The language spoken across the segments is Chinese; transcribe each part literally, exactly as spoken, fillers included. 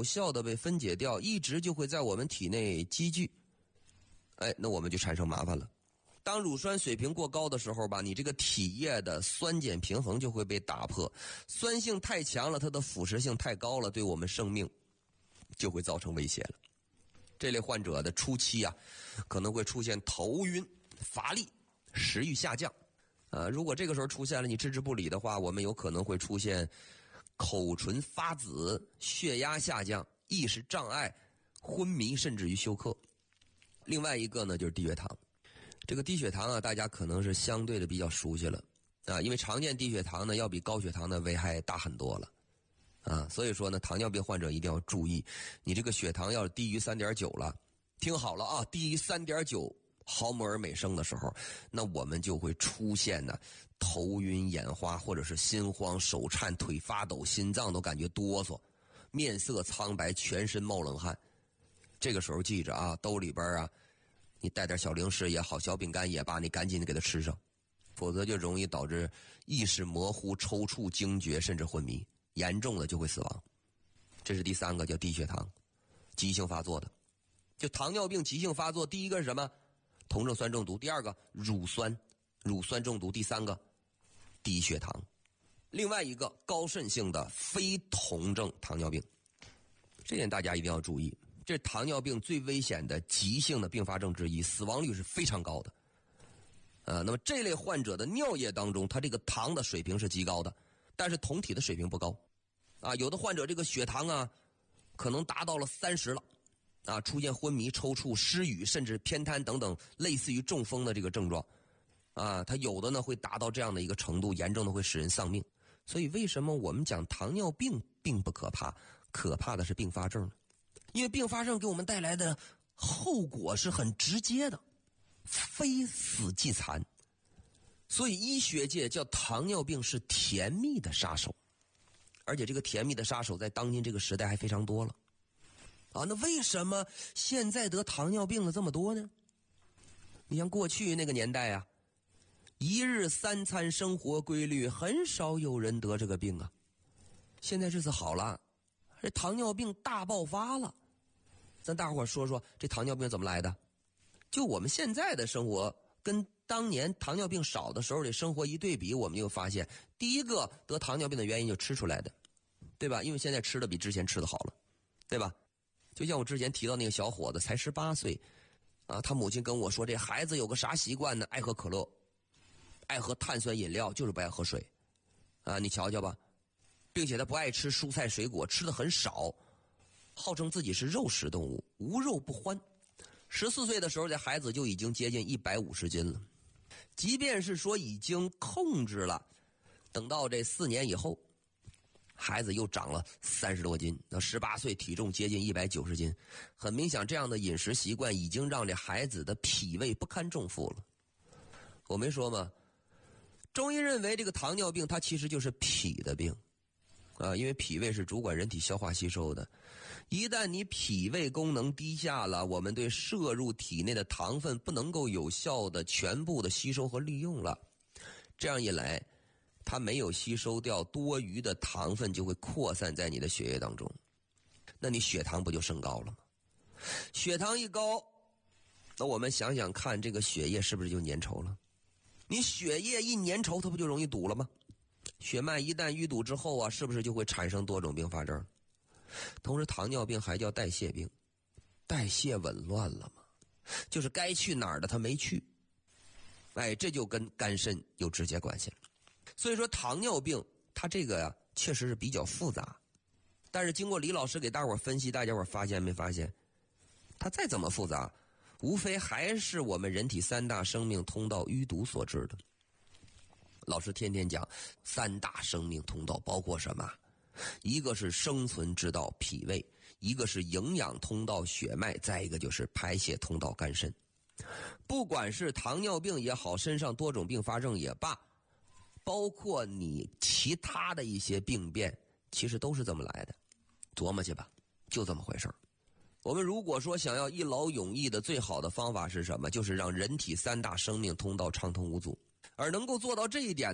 有效的被分解掉，一直就会在我们体内积聚。哎，那我们就产生麻烦了。当乳酸水平过高的时候吧，你这个体液的酸碱平衡就会被打破，酸性太强了，它的腐蚀性太高了，对我们生命就会造成威胁了。这类患者的初期啊，可能会出现头晕、乏力、食欲下降。呃，如果这个时候出现了你置之不理的话，我们有可能会出现口唇发紫、血压下降、意识障碍、昏迷，甚至于休克。另外一个呢，就是低血糖。这个低血糖啊，大家可能是相对的比较熟悉了啊，因为常见低血糖呢要比高血糖的危害大很多了啊，所以说呢，糖尿病患者一定要注意，你这个血糖要低于 三点九 了，听好了啊，低于 三点九 毫摩尔每升的时候，那我们就会出现呢头晕眼花，或者是心慌手颤、腿发抖、心脏都感觉哆嗦、面色苍白、全身冒冷汗。这个时候记着啊，兜里边啊你带点小零食也好，小饼干也罢，你赶紧的给它吃上，否则就容易导致意识模糊、抽搐、惊厥，甚至昏迷，严重的就会死亡。这是第三个，叫低血糖，急性发作的。就糖尿病急性发作，第一个是什么？酮症酸中毒，第二个乳酸，乳酸中毒，第三个低血糖。另外一个高渗性的非酮症糖尿病，这点大家一定要注意。这是糖尿病最危险的急性的并发症之一，死亡率是非常高的。呃，那么这类患者的尿液当中，他这个糖的水平是极高的，但是酮体的水平不高。啊，有的患者这个血糖啊，可能达到了三十了，啊，出现昏迷、抽搐、失语，甚至偏瘫等等类似于中风的这个症状。啊，他有的呢会达到这样的一个程度，严重的会使人丧命。所以为什么我们讲糖尿病并不可怕，可怕的是并发症呢？因为并发症给我们带来的后果是很直接的，非死即残。所以医学界叫糖尿病是甜蜜的杀手，而且这个甜蜜的杀手在当今这个时代还非常多了。啊，那为什么现在得糖尿病的这么多呢？你像过去那个年代啊，一日三餐生活规律，很少有人得这个病啊。现在日子好了，这糖尿病大爆发了。咱大伙儿说说这糖尿病怎么来的？就我们现在的生活跟当年糖尿病少的时候的生活一对比，我们就发现第一个得糖尿病的原因就吃出来的，对吧？因为现在吃的比之前吃的好了，对吧？就像我之前提到那个小伙子才十八岁啊，他母亲跟我说，这孩子有个啥习惯呢？爱喝可乐，爱喝碳酸饮料，就是不爱喝水啊，你瞧瞧吧。并且他不爱吃蔬菜水果，吃的很少，号称自己是肉食动物，无肉不欢。十四岁的时候，这孩子就已经接近一百五十斤了。即便是说已经控制了，等到这四年以后，孩子又长了三十多斤，到十八岁体重接近一百九十斤。很明显，这样的饮食习惯已经让这孩子的脾胃不堪重负了。我没说吗？中医认为这个糖尿病它其实就是脾的病。啊，因为脾胃是主管人体消化吸收的，一旦你脾胃功能低下了，我们对摄入体内的糖分不能够有效的全部的吸收和利用了，这样一来，它没有吸收掉多余的糖分，就会扩散在你的血液当中，那你血糖不就升高了吗？血糖一高，那我们想想看，这个血液是不是就粘稠了？你血液一粘稠，它不就容易堵了吗？血脉一旦淤堵之后啊，是不是就会产生多种并发症？同时糖尿病还叫代谢病，代谢紊乱了嘛，就是该去哪儿的它没去，哎，这就跟肝肾有直接关系了。所以说糖尿病它这个呀确实是比较复杂，但是经过李老师给大伙分析，大家伙发现没发现，它再怎么复杂，无非还是我们人体三大生命通道淤堵所致的。老师天天讲三大生命通道包括什么？一个是生存之道脾胃，一个是营养通道血脉，再一个就是排泄通道肝肾。不管是糖尿病也好，身上多种并发症也罢，包括你其他的一些病变，其实都是这么来的。琢磨去吧，就这么回事儿。我们如果说想要一劳永逸的最好的方法是什么？就是让人体三大生命通道畅通无阻。而能够做到这一点的，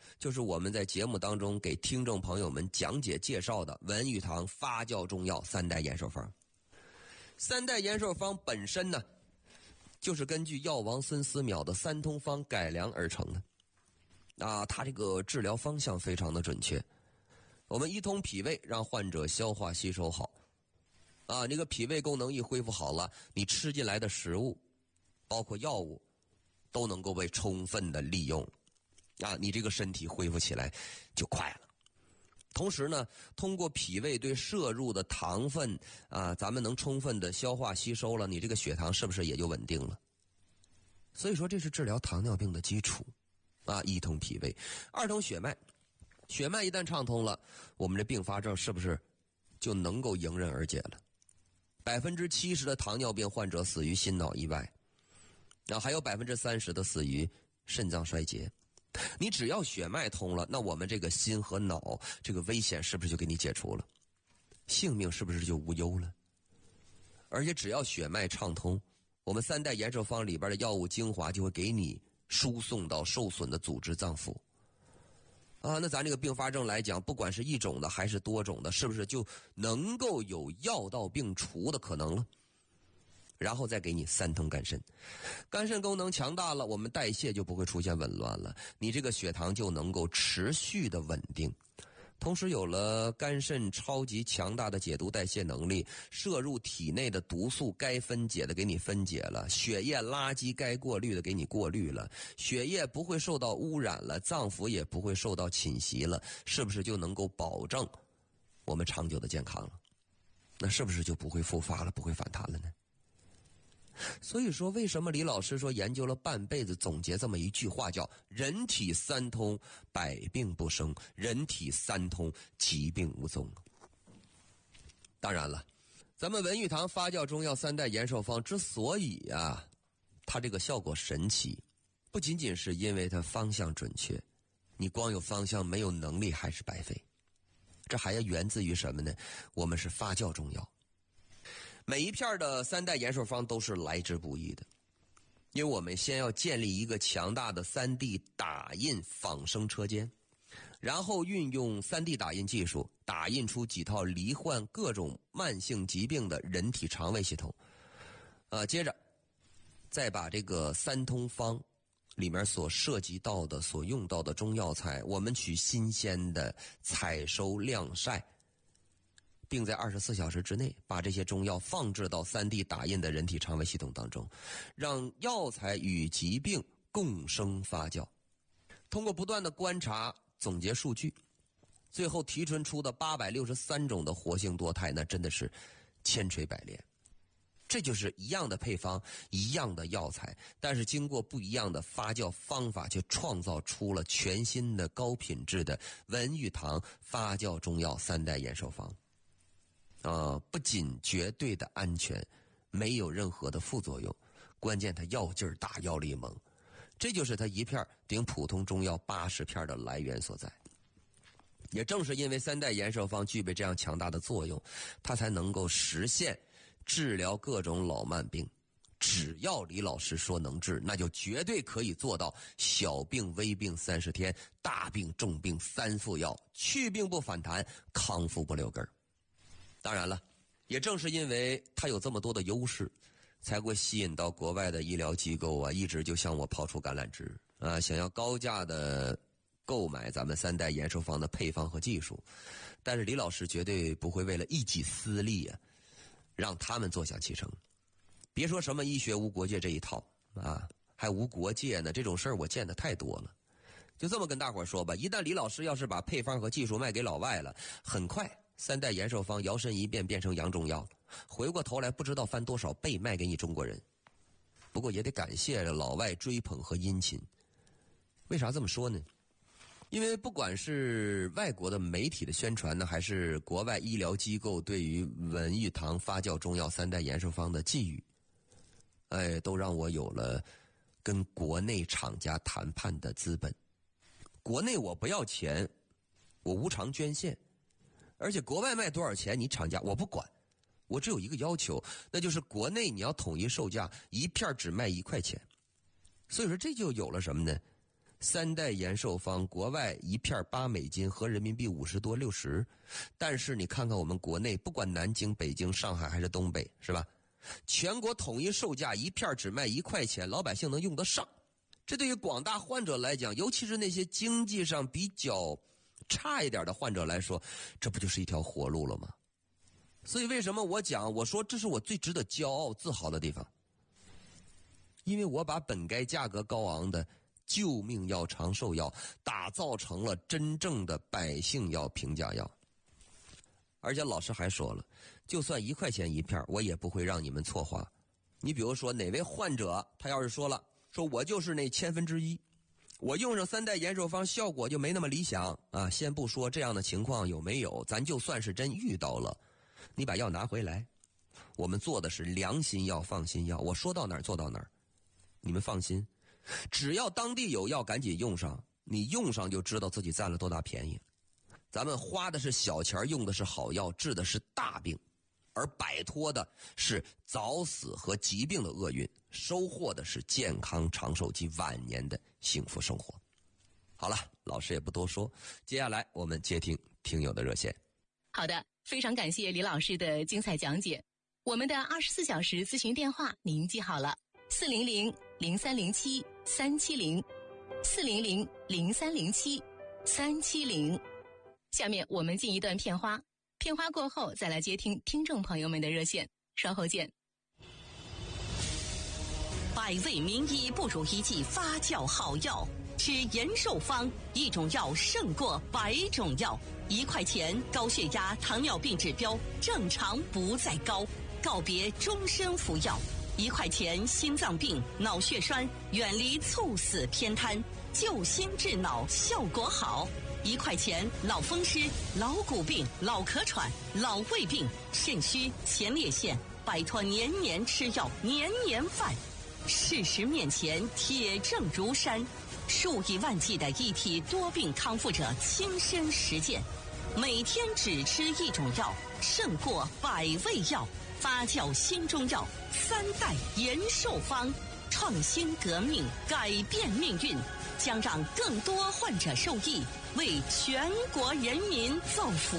就是我们在节目当中给听众朋友们讲解介绍的文玉堂发酵中药三代延寿方。三代延寿方本身呢，就是根据药王孙思邈的三通方改良而成的。啊，它这个治疗方向非常的准确。我们一通脾胃，让患者消化吸收好。啊，这个脾胃功能一恢复好了，你吃进来的食物，包括药物，都能够被充分的利用。啊，你这个身体恢复起来就快了。同时呢，通过脾胃对摄入的糖分啊，咱们能充分的消化吸收了，你这个血糖是不是也就稳定了？所以说这是治疗糖尿病的基础啊，一通脾胃，二通血脉，血脉一旦畅通了，我们这并发症是不是就能够迎刃而解了？百分之七十的糖尿病患者死于心脑意外，那还有百分之三十的死于肾脏衰竭。你只要血脉通了，那我们这个心和脑这个危险是不是就给你解除了？性命是不是就无忧了？而且只要血脉畅通，我们三代延寿方里边的药物精华就会给你输送到受损的组织脏腑。啊，那咱这个并发症来讲，不管是一种的还是多种的，是不是就能够有药到病除的可能了？然后再给你三通肝肾，肝肾功能强大了，我们代谢就不会出现紊乱了，你这个血糖就能够持续的稳定。同时有了肝肾超级强大的解毒代谢能力，摄入体内的毒素该分解的给你分解了，血液垃圾该过滤的给你过滤了，血液不会受到污染了，脏腑也不会受到侵袭了，是不是就能够保证我们长久的健康了？那是不是就不会复发了，不会反弹了呢？所以说，为什么李老师说研究了半辈子，总结这么一句话，叫人体三通，百病不生；人体三通，疾病无踪。当然了，咱们文玉堂发酵中药三代延寿方之所以啊，它这个效果神奇，不仅仅是因为它方向准确，你光有方向没有能力还是白费。这还要源自于什么呢？我们是发酵中药。每一片的三代延寿方都是来之不易的，因为我们先要建立一个强大的 三 D 打印仿生车间，然后运用 三 D 打印技术打印出几套罹患各种慢性疾病的人体肠胃系统。呃，接着再把这个三通方里面所涉及到的、所用到的中药材，我们取新鲜的采收晾晒，并在二十四小时之内把这些中药放置到 三 D 打印的人体肠胃系统当中，让药材与疾病共生发酵。通过不断的观察总结数据，最后提纯出的八百六十三种的活性多肽，那真的是千锤百炼。这就是一样的配方，一样的药材，但是经过不一样的发酵方法，却创造出了全新的高品质的文玉堂发酵中药三代延寿方。呃，不仅绝对的安全，没有任何的副作用，关键它药劲儿大，药力猛，这就是它一片顶普通中药八十片的来源所在。也正是因为三代延寿方具备这样强大的作用，它才能够实现治疗各种老慢病。只要李老师说能治，那就绝对可以做到小病微病三十天，大病重病三副药，去病不反弹，康复不留根儿。当然了，也正是因为它有这么多的优势，才会吸引到国外的医疗机构啊，一直就向我抛出橄榄枝啊，想要高价的购买咱们三代延寿方的配方和技术。但是李老师绝对不会为了一己私利啊，让他们坐享其成。别说什么医学无国界这一套啊，还无国界呢，这种事儿我见得太多了。就这么跟大伙说吧，一旦李老师要是把配方和技术卖给老外了，很快三代延寿方摇身一变变成洋中药，回过头来不知道翻多少倍卖给你中国人。不过也得感谢老外追捧和殷勤。为啥这么说呢？因为不管是外国的媒体的宣传呢，还是国外医疗机构对于文玉堂发酵中药三代延寿方的寄语，哎，都让我有了跟国内厂家谈判的资本。国内我不要钱，我无偿捐献，而且国外卖多少钱你厂家我不管，我只有一个要求，那就是国内你要统一售价，一片只卖一块钱。所以说这就有了什么呢？ 三代延寿方国外一片八美金，合人民币五十多六十，但是你看看我们国内，不管南京、北京、上海还是东北，是吧？全国统一售价一片只卖一块钱，老百姓能用得上。这对于广大患者来讲，尤其是那些经济上比较差一点的患者来说，这不就是一条活路了吗？所以为什么我讲，我说这是我最值得骄傲自豪的地方，因为我把本该价格高昂的救命药、长寿药打造成了真正的百姓药、平价药。而且老师还说了，就算一块钱一片，我也不会让你们错花。你比如说哪位患者，他要是说了，说我就是那千分之一，我用上三代延寿方效果就没那么理想啊。先不说这样的情况有没有，咱就算是真遇到了，你把药拿回来，我们做的是良心药、放心药，我说到哪儿做到哪儿，你们放心。只要当地有药，赶紧用上，你用上就知道自己占了多大便宜。咱们花的是小钱，用的是好药，治的是大病，而摆脱的是早死和疾病的厄运，收获的是健康长寿及晚年的幸福生活。好了，老师也不多说，接下来我们接听听友的热线。 好的，非常感谢李老师的精彩讲解。我们的二十四小时咨询电话您记好了，四零零零三零七三七零，四零零零三零七三七零。下面我们进一段片花，片花过后再来接听听众朋友们的热线，稍后见。 百味名医不如一剂发酵好药，吃延寿方，一种药胜过百种药。一块钱，高血压、糖尿病指标正常不再高，告别终身服药。一块钱，心脏病、脑血栓远离猝死偏瘫，救心治脑效果好。一块钱，老风湿、老骨病、老咳喘、老胃病、肾虚、前列腺，摆脱年年吃药、年年犯。事实面前，铁证如山，数以万计的一体多病康复者亲身实践，每天只吃一种药，胜过百味药。发酵新中药，三代延寿方，创新革命，改变命运，将让更多患者受益，为全国人民造福。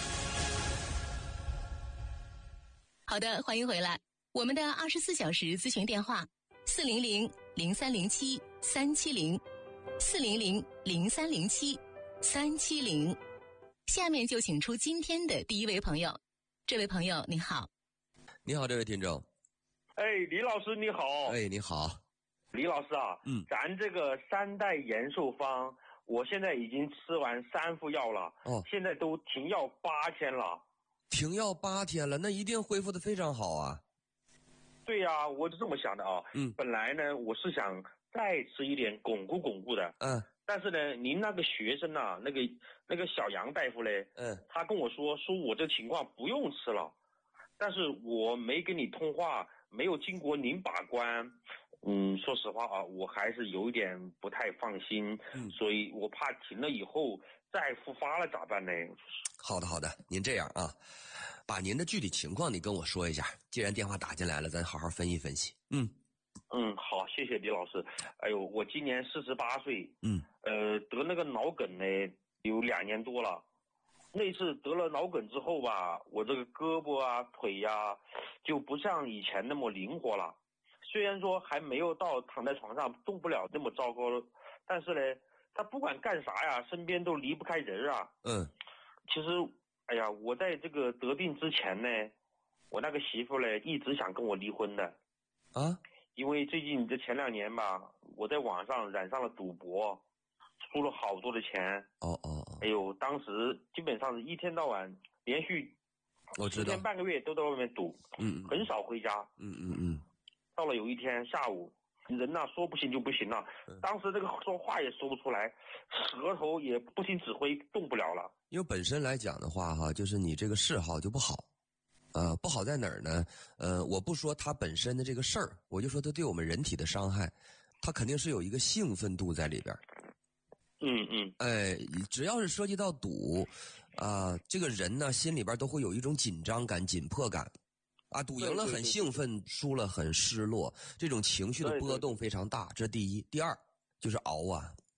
好的，欢迎回来。我们的二十四小时咨询电话：四零零零三零七三七零，四零零零三零七三七零。下面就请出今天的第一位朋友。这位朋友，你好。 你好，这位听众。 哎，李老师你好。 哎，你好。 李老师啊， 嗯， 咱这个三代延寿方，我现在已经吃完三副药了， 哦， 现在都停药八天了。 停药八天了，那一定恢复的非常好啊。 对呀、啊，我是这么想的啊。 嗯， 本来呢，我是想再吃一点巩固巩固的。 嗯。 但是呢，您那个学生呐、啊，那个那个小杨大夫嘞， 嗯， 他跟我说，说我这情况不用吃了。但是我没跟你通话，没有经过您把关，嗯，说实话啊，我还是有一点不太放心，嗯，所以我怕停了以后再复发了咋办呢？ 好的好的，您这样啊，把您的具体情况你跟我说一下，既然电话打进来了，咱好好分析分析。嗯嗯，好，谢谢李老师。哎呦，我今年四十八岁， 嗯， 呃，得那个脑梗呢有两年多了。那次得了脑梗之后吧，我这个胳膊啊、腿呀、啊，就不像以前那么灵活了。虽然说还没有到躺在床上动不了那么糟糕，但是呢，他不管干啥呀，身边都离不开人啊。 嗯， 其实，哎呀，我在这个得病之前呢，我那个媳妇呢一直想跟我离婚的。 啊？ 因为最近这前两年吧，我在网上染上了赌博。输了好多的钱。 哦哦哦！ 哎呦，当时基本上是一天到晚连续我知道十天半个月都在外面赌， 嗯， 很少回家。 嗯嗯嗯。 到了有一天下午，人呐、啊、说不行就不行了，嗯、当时这个说话也说不出来，舌头也不听指挥，动不了了。 因为本身来讲的话哈，就是你这个嗜好就不好。呃，不好在哪儿呢？呃，我不说它本身的这个事儿，我就说它对我们人体的伤害，它肯定是有一个兴奋度在里边。 嗯嗯， 哎，只要是涉及到赌，啊、呃，这个人呢心里边都会有一种紧张感、紧迫感，啊，赌赢了很兴奋，输了很失落，这种情绪的波动非常大，这是第一。第二就是熬啊，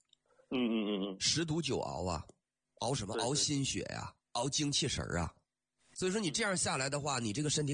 嗯嗯嗯嗯， 十赌九熬啊，熬什么？ 对对熬心血呀、啊，熬精气神啊。所以说你这样下来的话，你这个身体